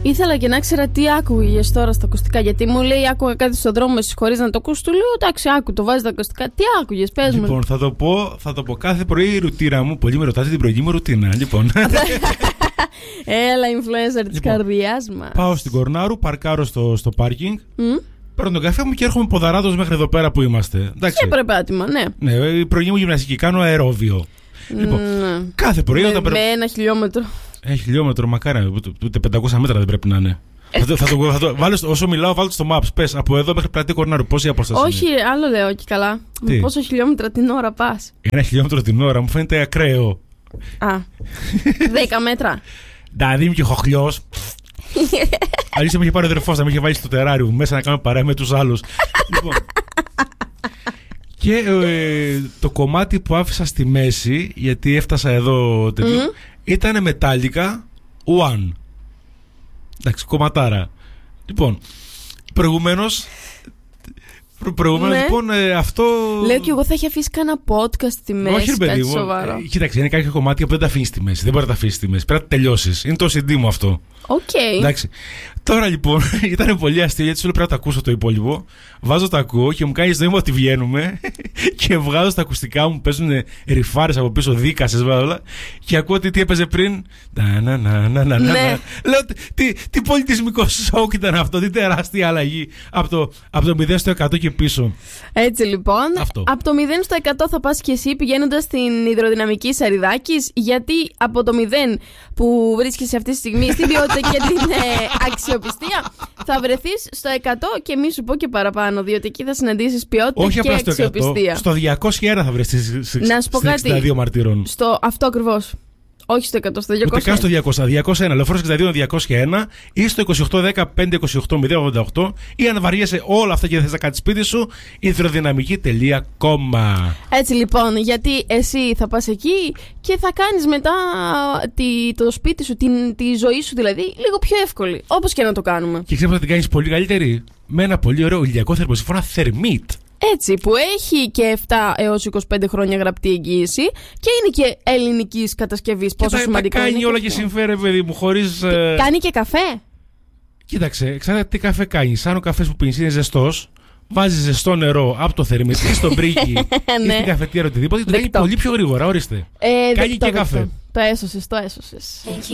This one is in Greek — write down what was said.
Ήθελα και να ξέρα τι άκουγες τώρα στα ακουστικά. Γιατί μου λέει άκουγα κάτι στον δρόμο εσείς χωρίς να το ακούσεις. Του λέω εντάξει, άκου, το βάζεις τα ακουστικά. Τι άκουγες, πες μου. Λοιπόν, θα το πω κάθε πρωί η ρουτίνα μου. Πολλοί με ρωτάτε την πρωινή μου ρουτίνα. Λοιπόν. Έλα, influencer της καρδιάς μας. Πάω στην Κορνάρου, παρκάρω στο πάρκινγκ. Παίρνω τον καφέ μου και έρχομαι ποδαράδος μέχρι εδώ πέρα που είμαστε. Εντάξει. Και περπάτημα, ναι. Ναι, η πρωινή μου γυμναστική, κάνω αερόβιο. Λοιπόν, κάθε πρωί όταν με 1 χιλιόμετρο. 1 χιλιόμετρο, μακάρι, ούτε 500 μέτρα δεν πρέπει να είναι. Όσο μιλάω, βάλω στο Maps. Πες από εδώ μέχρι πλατεία Κορνάρου, πόση απόσταση? Όχι, είναι? άλλο λέω και καλά. Με πόσο χιλιόμετρα την ώρα πας? 1 χιλιόμετρο την ώρα μου φαίνεται ακραίο. 10 μέτρα. Δηλαδή είμαι και χοχλιός. Αλήθεια με είχε πάρει ο αδερφός να με είχε βάλει στο τεράριο μέσα να κάνουμε παρέα με τους άλλους. Λοιπόν, και το κομμάτι που άφησα στη μέση, γιατί έφτασα εδώ τέτοιο, ήταν Metallica One. Εντάξει, κομματάρα. Λοιπόν, προηγουμένως ναι. Λοιπόν, αυτό. Λέω και εγώ θα έχει αφήσει κανένα podcast στη μέση. Όχι, ρε παιδί μου. Κοίταξε, είναι κάποια κομμάτια που δεν τα αφήνει στη μέση. Δεν μπορεί να τα αφήσει στη μέση. Πρέπει να τελειώσει. Είναι το CD μου αυτό. Εντάξει. Τώρα λοιπόν ήταν πολύ αστείο γιατί σου λέω πρέπει να τα ακούσω το υπόλοιπο. Βάζω τα ακούω και μου κάνει νόημα ότι βγαίνουμε και βγάζω στα ακουστικά μου. Παίζουν ρηφάρες από πίσω, δίκασες όλα. Και ακούω τι έπαιζε πριν. Ναι. Λέω τι πολιτισμικό σοκ ήταν αυτό. Τι τεράστια αλλαγή από το 0 στο 100 και πίσω. Έτσι λοιπόν. Από το 0 στο 100 θα πας και εσύ πηγαίνοντας στην υδροδυναμική Σαριδάκης. Γιατί από το 0 που βρίσκεσαι αυτή τη στιγμή στην ποιότητα και την αξιοπιστία θα βρεθείς στο 100 και μη σου πω και παραπάνω. Διότι εκεί θα συναντήσεις ποιότητα όχι και αξιοπιστία. Στο 201 θα βρεθείς στις 62 Μαρτύρων. Αυτό ακριβώς. Όχι στο 100, στο 200. Ούτε καν στο 200. 201, Λεωφόρος 62, 201 ή στο 2810-528-088 ή αν βαριέσαι όλα αυτά και δεν θες να κάνεις σπίτι σου, υδροδυναμική.com. Έτσι λοιπόν, γιατί εσύ θα πας εκεί και θα κάνεις μετά το σπίτι σου, τη ζωή σου δηλαδή, λίγο πιο εύκολη. Όπως και να το κάνουμε. Και ξέρεις θα την κάνεις πολύ καλύτερη με ένα πολύ ωραίο ηλιακό θερμοσύφωνα Thermit. Έτσι, που έχει και 7 έως 25 χρόνια γραπτή εγγύηση και είναι και ελληνικής κατασκευής. Πόσο σημαντικό είναι. Κάνει όλα και συμφέρει, παιδί μου, χωρίς. Κάνει και καφέ. Κοίταξε, ξέρετε τι καφέ κάνει. Σαν ο καφές που πίνεις είναι ζεστός, βάζεις ζεστό νερό από το θερμιτή ή στον πρίκι ή στην καφετιέρα οτιδήποτε. Το κάνει πολύ πιο γρήγορα, ορίστε. Κάνει και καφέ. Το έσωσες.